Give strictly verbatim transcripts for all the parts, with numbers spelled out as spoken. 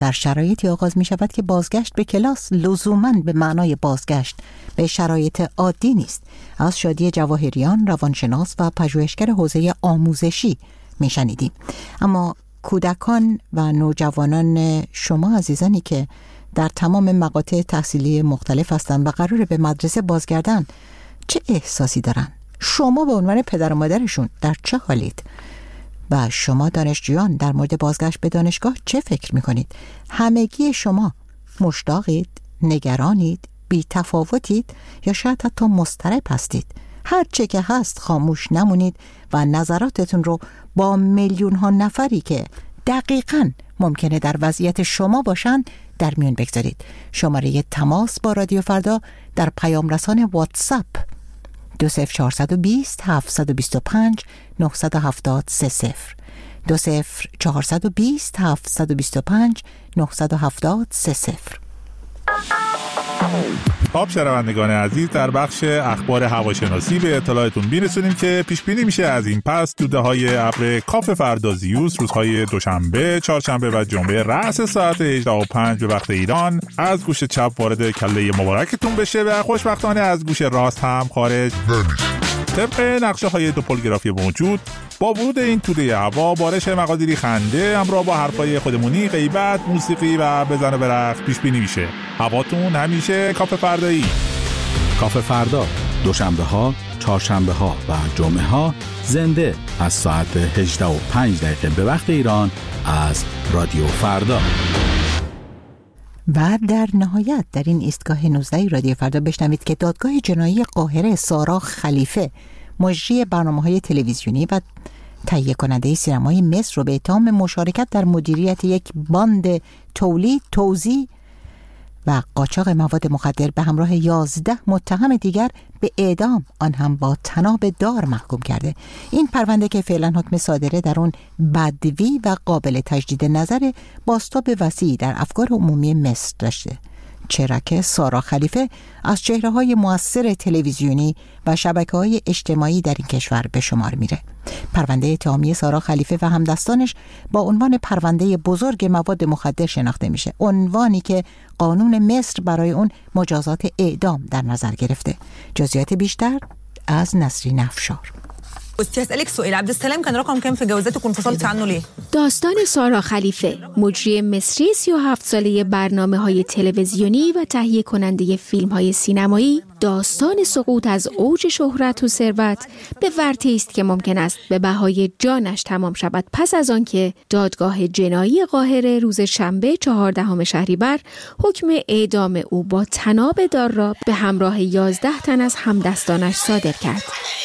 در شرایطی آغاز می شود که بازگشت به کلاس لزوماً به معنای بازگشت به شرایط عادی نیست. از شادی جواهریان، روانشناس و پژوهشگر حوزه آموزشی می شنیدیم. اما کودکان و نوجوانان شما عزیزانی که در تمام مقاطع تحصیلی مختلف هستند و قراره به مدرسه بازگردن، چه احساسی دارن؟ شما به عنوان پدر و مادرشون در چه حالید؟ و شما دانشجویان در مورد بازگشت به دانشگاه چه فکر میکنید؟ همگی شما مشتاقید، نگرانید، بی تفاوتید یا شاید حتی مضطرب هستید؟ هر چه که هست خاموش نمونید و نظراتتون رو با میلیون ها نفری که دقیقاً ممکنه در وضعیت شما باشن در میون بگذارید. شماره تماس با رادیو فردا در پیام رسان واتساپ دو صفر چهارصد و بیست هفتصد و بیست و پنج نهصد و هفتاد سه صفر دو صفر چهارصد و بیست هفتصد و بیست و پنج نهصد و هفتاد سه صفر. خب شنوندگان عزیز، در بخش اخبار هواشناسی به اطلاعتون میرسونیم که پیش بینی میشه از این پس توده‌های ابر کاف فردا زیوس روزهای دوشنبه، چهارشنبه و جمعه رأس ساعت هجده و پنج به وقت ایران از گوش چپ وارد کله مبارکتون بشه و خوشبختانه از گوش راست هم خارج نمیشه. طبق نقشه های دوپولگرافی موجود، با ورود این توده هوا بارش مقادیری خنده همراه با حرفای خودمونی، غیبت، موسیقی و بزن و برقص پیش بینی میشه. هواتون همیشه کاف فردایی. کاف فردا دوشنبه ها، چهارشنبه ها و جمعه ها زنده از ساعت هجده و پنج دقیقه به وقت ایران از رادیو فردا. و در نهایت در این ایستگاه نوزده رادیو فردا بشنوید که دادگاه جنایی قاهره سارا خلیفه، مجری برنامه‌های تلویزیونی و تهیه کننده سینمای مصر رو به اتهام مشارکت در مدیریت یک باند تولید، توزیع و قاچاق مواد مخدر به همراه یازده متهم دیگر به اعدام، آن هم با طناب دار محکوم کرده. این پرونده که فعلا حکم صادره در اون بدوی و قابل تجدید نظر بازتاب وسیعی در افکار عمومی مصر داشته، چرا که سارا خلیفه از چهره‌های مؤثر تلویزیونی و شبکه‌های اجتماعی در این کشور به شمار میره. پرونده اتهامی سارا خلیفه و همدستانش با عنوان پرونده بزرگ مواد مخدر شناخته میشه، عنوانی که قانون مصر برای اون مجازات اعدام در نظر گرفته. جزئیات بیشتر از نسرین افشار. بصي هسألك سؤال، عبدالسلام كان رقم كام في جوازاتك وانفصلتي عنه ليه؟ داستان سارا خلیفه، مجری مصری سی و هفت ساله برنامه‌های تلویزیونی و تهیه کننده فیلم‌های سینمایی، داستان سقوط از اوج شهرت و ثروت به ورطه‌ای است که ممکن است به بهای جانش تمام شود پس از آنکه دادگاه جنایی قاهره روز شنبه چهاردهم شهریور حکم اعدام او با طناب دار را به همراه یازده تن از همدستانش صادر کرد.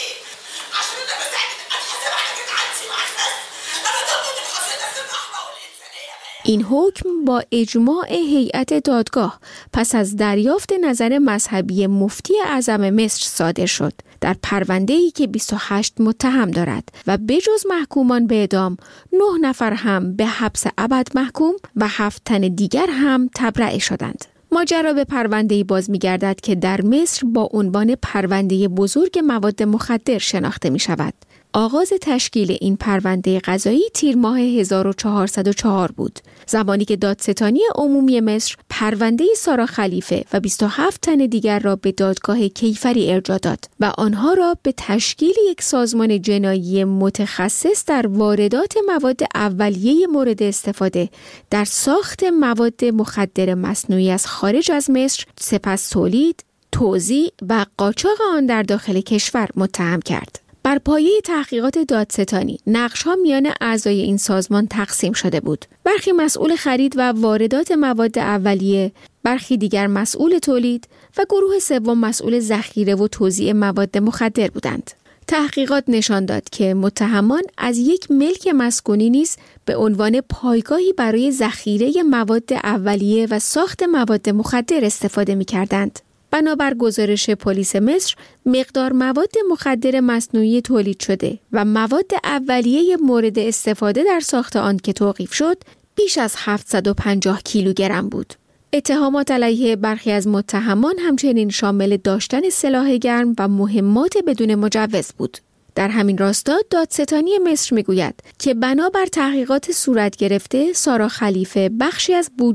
این حکم با اجماع هیئت دادگاه پس از دریافت نظر مذهبی مفتی اعظم مصر صادر شد در پرونده‌ای که بیست و هشت متهم دارد و بجز محکومان به اعدام، نه نفر هم به حبس ابد محکوم و هفت تن دیگر هم تبرئه شدند. ماجرا به پرونده‌ای باز می‌گردد که در مصر با عنوان پرونده بزرگ مواد مخدر شناخته می‌شود. آغاز تشکیل این پرونده قضایی تیر ماه هزار و چهارصد و چهار بود، زمانی که دادستانی عمومی مصر پرونده سارا خلیفه و بیست و هفت تن دیگر را به دادگاه کیفری ارجاع داد و آنها را به تشکیل یک سازمان جنایی متخصص در واردات مواد اولیه مورد استفاده در ساخت مواد مخدر مصنوعی از خارج از مصر، سپس تولید، توزیع و قاچاق آن در داخل کشور متهم کرد. بر پایه تحقیقات دادستانی، نقش‌ها میان اعضای این سازمان تقسیم شده بود. برخی مسئول خرید و واردات مواد اولیه، برخی دیگر مسئول تولید و گروه سوم مسئول ذخیره و توزیع مواد مخدر بودند. تحقیقات نشان داد که متهمان از یک ملک مسکونی نیز به عنوان پایگاهی برای ذخیره مواد اولیه و ساخت مواد مخدر استفاده می‌کردند. بنابر گزارش پلیس مصر، مقدار مواد مخدر مصنوعی تولید شده و مواد اولیه مورد استفاده در ساخت آن که توقیف شد، بیش از هفتصد و پنجاه کیلوگرم بود. اتهامات علیه برخی از متهمان همچنین شامل داشتن سلاح گرم و مهمات بدون مجوز بود. در همین راستا دادستانی مصر میگوید که بنابر تحقیقات صورت گرفته سارا خلیفه بخشی از